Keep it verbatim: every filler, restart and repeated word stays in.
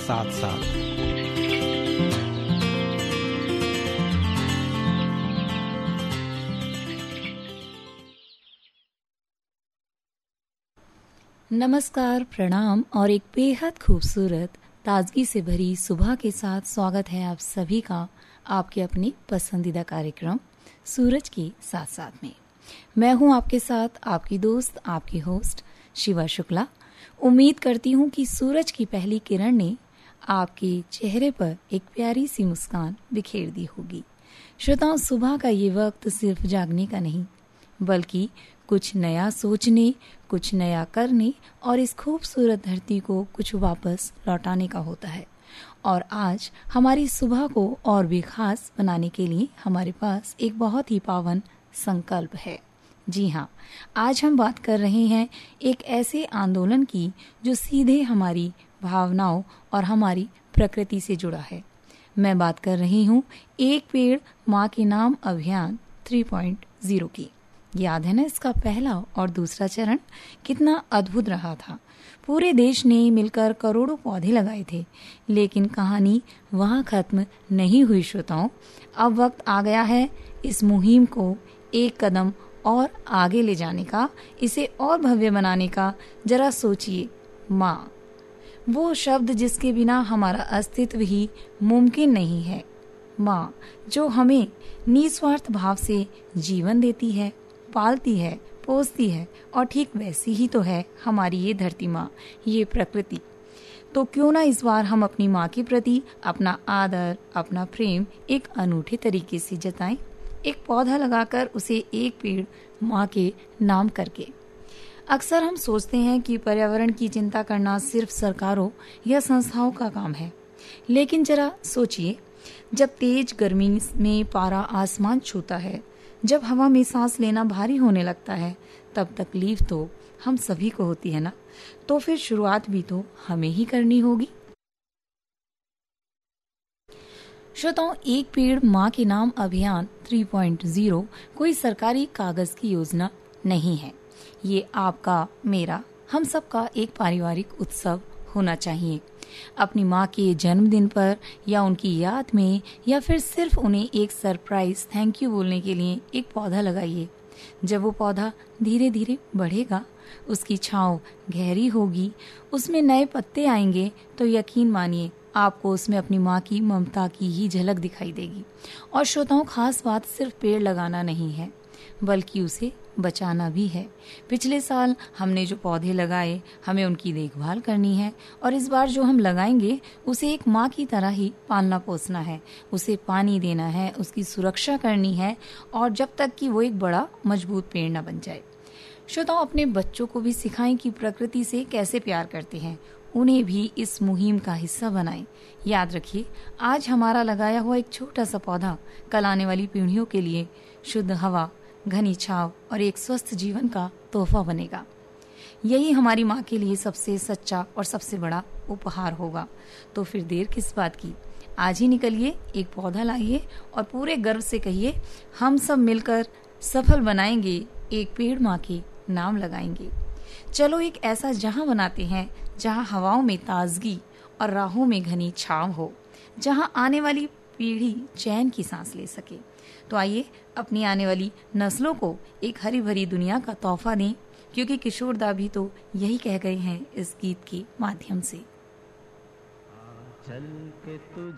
साथ साथ। नमस्कार, प्रणाम और एक बेहद खूबसूरत ताजगी से भरी सुबह के साथ स्वागत है आप सभी का आपके अपने पसंदीदा कार्यक्रम सूरज के साथ साथ में। मैं हूं आपके साथ आपकी दोस्त, आपकी होस्ट शिवा शुक्ला। उम्मीद करती हूं कि सूरज की पहली किरण ने आपके चेहरे पर एक प्यारी सी मुस्कान बिखेर दी होगी। श्रोताओं, सुबह का ये वक्त सिर्फ जागने का नहीं, बल्कि कुछ नया सोचने, कुछ नया करने और इस खूबसूरत धरती को कुछ वापस लौटाने का होता है। और आज हमारी सुबह को और भी खास बनाने के लिए हमारे पास एक बहुत ही पावन संकल्प है। जी हाँ, आज हम बात कर रहे हैं एक ऐसे आंदोलन की जो सीधे हमारी भावनाओं और हमारी प्रकृति से जुड़ा है। मैं बात कर रही हूँ एक पेड़ माँ के नाम अभियान थ्री पॉइंट ज़ीरो की। याद है ना इसका पहला और दूसरा चरण कितना अद्भुत रहा था। पूरे देश ने मिलकर करोड़ों पौधे लगाए थे, लेकिन कहानी वहाँ खत्म नहीं हुई श्रोताओं। अब वक्त आ गया है इस मुहिम को एक कदम और आगे ले जाने का, इसे और भव्य बनाने का। जरा सोचिए, माँ, वो शब्द जिसके बिना हमारा अस्तित्व ही मुमकिन नहीं है। माँ जो हमें निस्वार्थ भाव से जीवन देती है, पालती है, पोसती है, और ठीक वैसी ही तो है हमारी ये धरती माँ, ये प्रकृति। तो क्यों ना इस बार हम अपनी माँ के प्रति अपना आदर, अपना प्रेम एक अनूठे तरीके से जताएं, एक पौधा लगाकर उसे एक पेड़ माँ के नाम करके। अक्सर हम सोचते हैं कि पर्यावरण की चिंता करना सिर्फ सरकारों या संस्थाओं का काम है, लेकिन जरा सोचिए, जब तेज गर्मी में पारा आसमान छूता है, जब हवा में सांस लेना भारी होने लगता है, तब तकलीफ तो हम सभी को होती है ना। तो फिर शुरुआत भी तो हमें ही करनी होगी। श्रोताओं, एक पेड़ माँ के नाम अभियान थ्री पॉइंट ज़ीरो कोई सरकारी कागज की योजना नहीं है। ये आपका, मेरा, हम सबका एक पारिवारिक उत्सव होना चाहिए। अपनी माँ के जन्मदिन पर या उनकी याद में, या फिर सिर्फ उन्हें एक सरप्राइज थैंक यू बोलने के लिए एक पौधा लगाइए। जब वो पौधा धीरे धीरे बढ़ेगा, उसकी छांव गहरी होगी, उसमें नए पत्ते आएंगे, तो यकीन मानिए आपको उसमें अपनी माँ की ममता की ही झलक दिखाई देगी। और श्रोताओं, खास बात सिर्फ पेड़ लगाना नहीं है, बल्कि उसे बचाना भी है। पिछले साल हमने जो पौधे लगाए, हमें उनकी देखभाल करनी है, और इस बार जो हम लगाएंगे उसे एक माँ की तरह ही पालना पोसना है, उसे पानी देना है, उसकी सुरक्षा करनी है, और जब तक कि वो एक बड़ा मजबूत पेड़ न बन जाए। श्रोताओं, अपने बच्चों को भी सिखाएं कि प्रकृति से कैसे प्यार करते हैं, उन्हें भी इस मुहिम का हिस्सा बनाएं। याद रखिए, आज हमारा लगाया हुआ एक छोटा सा पौधा कल आने वाली पीढ़ियों के लिए शुद्ध हवा, घनी छाव और एक स्वस्थ जीवन का तोहफा बनेगा। यही हमारी माँ के लिए सबसे सच्चा और सबसे बड़ा उपहार होगा। तो फिर देर किस बात की, आज ही निकलिए, एक पौधा लाइए और पूरे गर्व से कहिए, हम सब मिलकर सफल बनाएंगे, एक पेड़ माँ के नाम लगाएंगे। चलो एक ऐसा जहां बनाते हैं जहां हवाओं में ताजगी और राहों में घनी छांव हो, जहां आने वाली पीढ़ी चैन की सांस ले सके। तो आइए अपनी आने वाली नस्लों को एक हरी भरी दुनिया का तोहफा दें, क्योंकि किशोरदा भी तो यही कह गए हैं इस गीत के माध्यम से। चल के तुझ